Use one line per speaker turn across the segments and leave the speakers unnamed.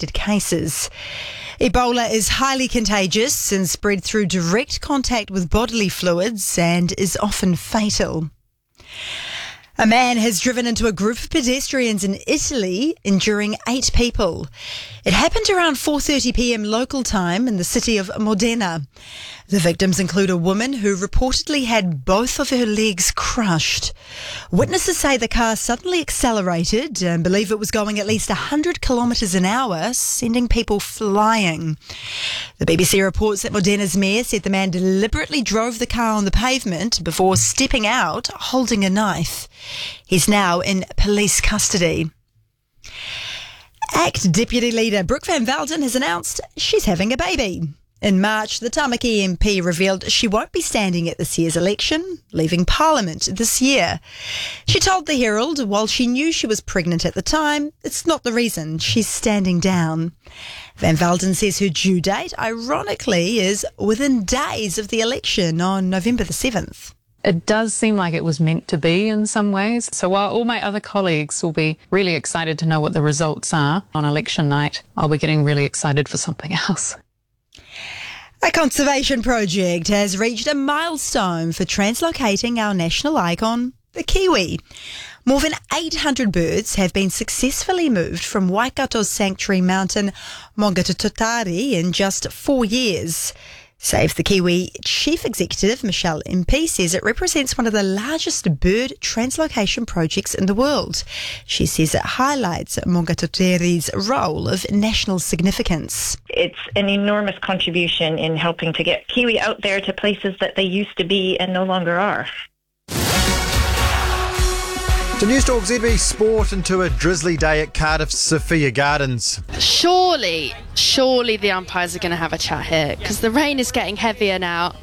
suspected cases. Ebola is highly contagious and spread through direct contact with bodily fluids and is often fatal. A man has driven into a group of pedestrians in Italy, injuring 8 people. It happened around 4:30 p.m. local time in the city of Modena. The victims include a woman who reportedly had both of her legs crushed. Witnesses say the car suddenly accelerated and believe it was going at least 100 kilometres an hour, sending people flying. The BBC reports that Modena's mayor said the man deliberately drove the car on the pavement before stepping out holding a knife. He's now in police custody. ACT Deputy Leader Brooke Van Velden has announced she's having a baby. In March, the Tamaki MP revealed she won't be standing at this year's election, leaving Parliament this year. She told the Herald, while she knew she was pregnant at the time, it's not the reason she's standing down. Van Velden says her due date, ironically, is within days of the election on November the 7th.
It does seem like it was meant to be in some ways. So while all my other colleagues will be really excited to know what the results are on election night, I'll be getting really excited for something else.
A conservation project has reached a milestone for translocating our national icon, the kiwi. More than 800 birds have been successfully moved from Waikato's sanctuary mountain Mongatutari in just 4 years. Save the Kiwi Chief Executive Michelle Impey says it represents one of the largest bird translocation projects in the world. She says it highlights Mongatutari's role of national significance.
It's an enormous contribution in helping to get kiwi out there to places that they used to be and no longer are.
To Newstalk ZB Sport into a drizzly day at Cardiff's Sophia Gardens.
Surely the umpires are going to have a chat here because the rain is getting heavier now.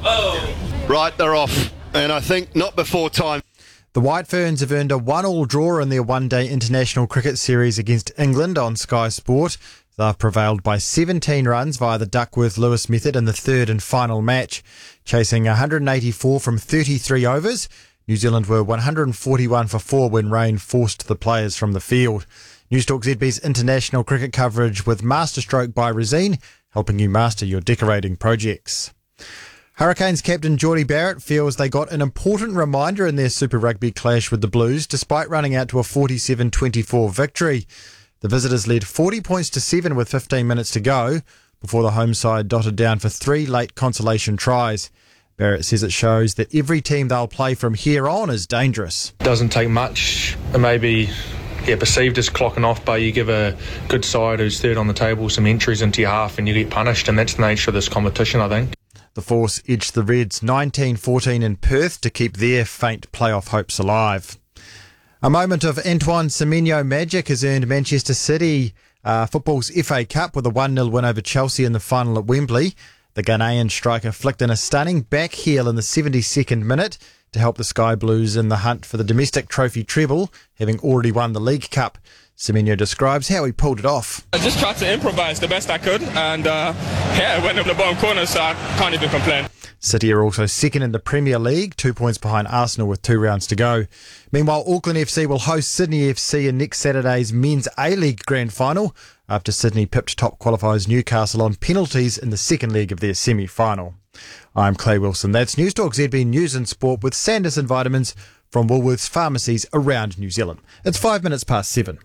Right, they're off, and I think not before time.
The White Ferns have earned a 1-1 draw in their one-day international cricket series against England on Sky Sport. They've prevailed by 17 runs via the Duckworth-Lewis method in the third and final match. Chasing 184 from 33 overs, New Zealand were 141 for 4 when rain forced the players from the field. Newstalk ZB's international cricket coverage with Masterstroke by Resine, helping you master your decorating projects. Hurricanes captain Jordie Barrett feels they got an important reminder in their Super Rugby clash with the Blues, despite running out to a 47-24 victory. The visitors led 40 points to 7 with 15 minutes to go, before the home side dotted down for 3 late consolation tries. Barrett says it shows that every team they'll play from here on is dangerous.
Doesn't take much, maybe perceived as clocking off, but you give a good side who's third on the table some entries into your half and you get punished, and that's the nature of this competition, I think.
The Force edged the Reds 19-14 in Perth to keep their faint playoff hopes alive. A moment of Antoine Semenyo magic has earned Manchester City football's FA Cup with a 1-0 win over Chelsea in the final at Wembley. The Ghanaian striker flicked in a stunning back heel in the 72nd minute to help the Sky Blues in the hunt for the domestic trophy treble, having already won the League Cup. Semenyo describes how he pulled it off.
I just tried to improvise the best I could, and it went in the bottom corner, so I can't even complain.
City are also second in the Premier League, 2 points behind Arsenal with 2 rounds to go. Meanwhile, Auckland FC will host Sydney FC in next Saturday's Men's A-League Grand Final after Sydney pipped top qualifiers Newcastle on penalties in the second leg of their semi-final. I'm Clay Wilson. That's Newstalk ZB News and Sport with Sanderson Vitamins from Woolworths pharmacies around New Zealand. It's 5 minutes past 7.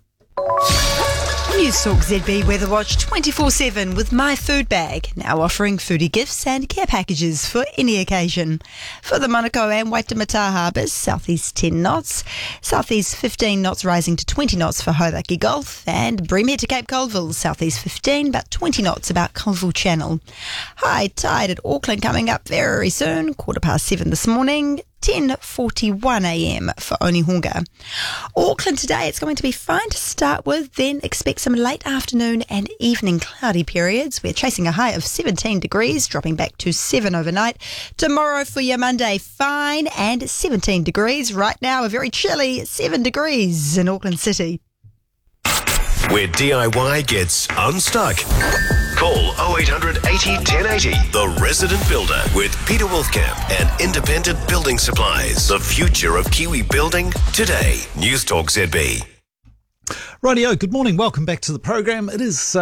Newstalk ZB Weather Watch 24/7 with My Food Bag, now offering foodie gifts and care packages for any occasion. For the Manukau and Waitemata harbours, southeast 10 knots, southeast 15 knots rising to 20 knots for Hauraki Gulf, and Breamere to Cape Colville, southeast 15 but 20 knots about Colville Channel. High tide at Auckland coming up very soon, 7:15 this morning. 10:41 a.m. for Onehunga. Auckland today, it's going to be fine to start with, then expect some late afternoon and evening cloudy periods. We're chasing a high of 17 degrees, dropping back to 7 overnight. Tomorrow for your Monday, fine and 17 degrees. Right now, a very chilly 7 degrees in Auckland City.
Where DIY gets unstuck. Call 0800 80 1080. The Resident Builder with Peter Wolfkamp and Independent Building Supplies. The future of Kiwi building today. Newstalk ZB.
Rightio, good morning. Welcome back to the program. It is